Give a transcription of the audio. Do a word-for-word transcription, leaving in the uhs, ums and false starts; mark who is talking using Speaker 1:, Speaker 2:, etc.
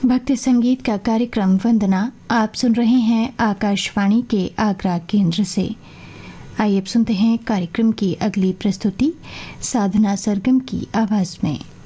Speaker 1: भक्ति संगीत का कार्यक्रम वंदना आप सुन रहे हैं आकाशवाणी के आगरा केंद्र से। आइए अब सुनते हैं कार्यक्रम की अगली प्रस्तुति साधना सरगम की आवाज में।